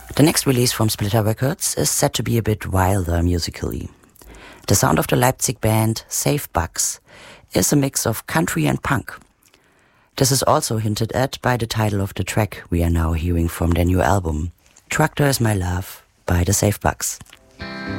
The next release from Splitter Records is said to be a bit wilder musically. The sound of the Leipzig band Safe Bucks is a mix of country and punk. This is also hinted at by the title of the track we are now hearing from their new album, Tractor Is My Love by the Safe Bucks.